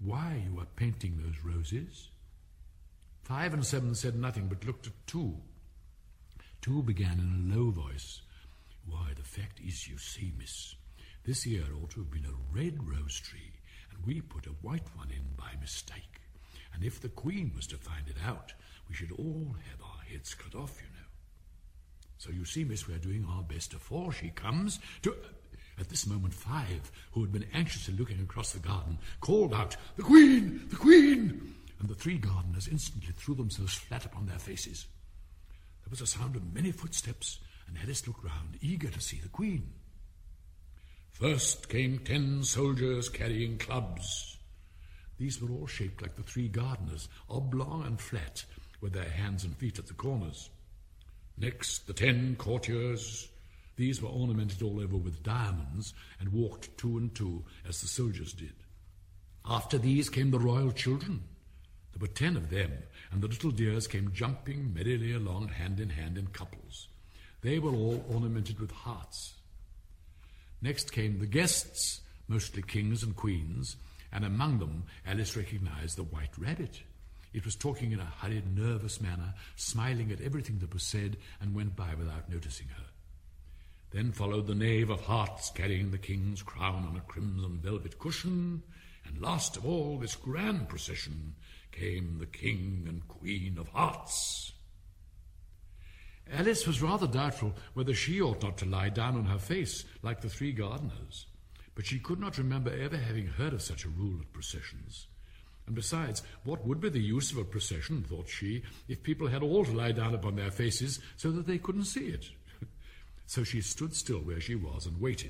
why you are painting those roses. 5 and 7 said nothing, but looked at 2. 2 began in a low voice. Why, the fact is, you see, miss, this here ought to have been a red rose tree, and we put a white one in by mistake. And if the Queen was to find it out, we should all have our heads cut off, you know. So you see, miss, we're doing our best afore she comes to... At this moment, 5, who had been anxiously looking across the garden, called out, "The Queen! The Queen!" And the 3 gardeners instantly threw themselves flat upon their faces. There was a sound of many footsteps, and Alice looked round, eager to see the Queen. First came 10 soldiers carrying clubs. These were all shaped like the 3 gardeners, oblong and flat, with their hands and feet at the corners. Next, the 10 courtiers. These were ornamented all over with diamonds and walked 2 and 2 as the soldiers did. After these came the royal children. There were 10 of them, and the little dears came jumping merrily along hand in couples. They were all ornamented with hearts. Next came the guests, mostly kings and queens, and among them Alice recognized the White Rabbit. It was talking in a hurried, nervous manner, smiling at everything that was said, and went by without noticing her. Then followed the Knave of Hearts, carrying the king's crown on a crimson velvet cushion, and last of all this grand procession came the King and Queen of Hearts. Alice was rather doubtful whether she ought not to lie down on her face like the 3 gardeners, but she could not remember ever having heard of such a rule at processions. And besides, what would be the use of a procession, thought she, if people had all to lie down upon their faces so that they couldn't see it? So she stood still where she was and waited.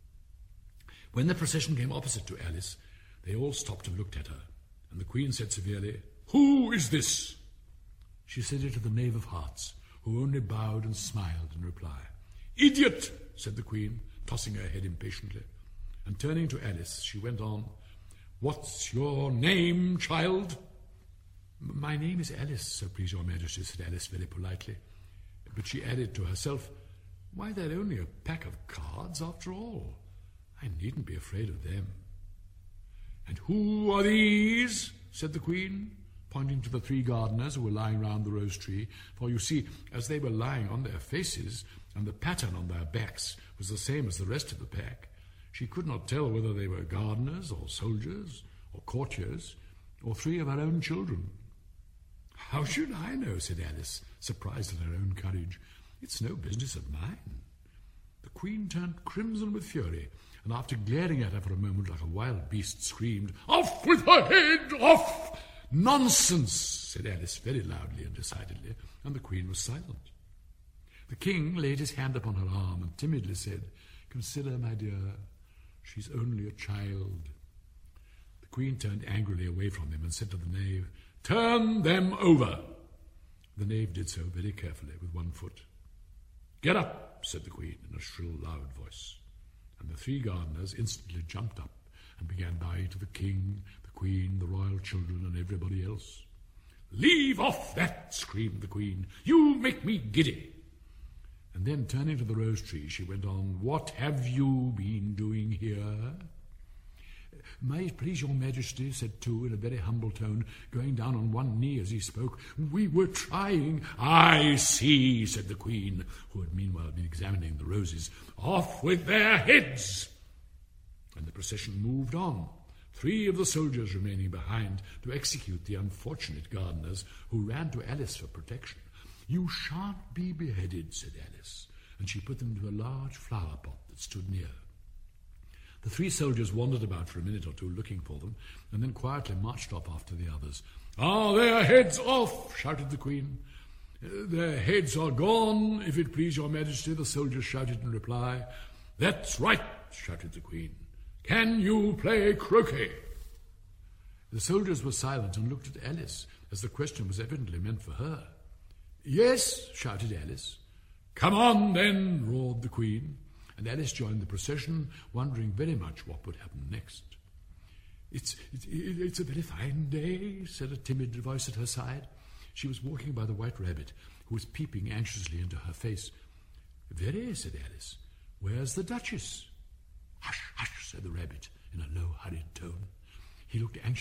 When the procession came opposite to Alice, they all stopped and looked at her, and the Queen said severely, "Who is this?" She said it to the Knave of Hearts, who only bowed and smiled in reply. "Idiot!" said the Queen, tossing her head impatiently, and turning to Alice, she went on, "What's your name, child?" "My name is Alice, so please your Majesty," said Alice very politely. But she added to herself, "Why, they're only a pack of cards after all. I needn't be afraid of them." "And who are these?" said the Queen, pointing to the 3 gardeners who were lying round the rose tree, for you see, as they were lying on their faces, and the pattern on their backs was the same as the rest of the pack, she could not tell whether they were gardeners, or soldiers, or courtiers, or 3 of her own children. "How should I know?" said Alice, surprised at her own courage. "It's no business of mine." The Queen turned crimson with fury, and after glaring at her for a moment like a wild beast, screamed, "Off with her head! Off!" "Nonsense!" said Alice very loudly and decidedly, and the Queen was silent. The King laid his hand upon her arm and timidly said, "Consider, my dear, she's only a child." The Queen turned angrily away from him and said to the Knave, "Turn them over." The Knave did so very carefully with 1 foot. "Get up," said the Queen in a shrill, loud voice, and the 3 gardeners instantly jumped up and began bowing to the King, the Queen, the royal children, and everybody else. "Leave off that!" screamed the Queen. "You make me giddy." And then, turning to the rose tree, she went on, "What have you been doing here?" "May it please your Majesty," said 2 in a very humble tone, going down on 1 knee as he spoke, "we were trying—" "I see," said the Queen, who had meanwhile been examining the roses. "Off with their heads!" And the procession moved on, 3 of the soldiers remaining behind to execute the unfortunate gardeners, who ran to Alice for protection. "You shan't be beheaded," said Alice, and she put them into a large flower pot that stood near. The 3 soldiers wandered about for a minute or 2 looking for them, and then quietly marched off after the others. "Are their heads off?" shouted the Queen. "Their heads are gone, if it please your Majesty," the soldiers shouted in reply. "That's right," shouted the Queen. "Can you play croquet?" The soldiers were silent and looked at Alice, as the question was evidently meant for her. "Yes," shouted Alice. "Come on, then," roared the Queen, and Alice joined the procession, wondering very much what would happen next. It's a very fine day," said a timid voice at her side. She was walking by the White Rabbit, who was peeping anxiously into her face. "Very," said Alice. "Where's the Duchess?" "Hush, hush," said the Rabbit in a low, hurried tone. He looked anxiously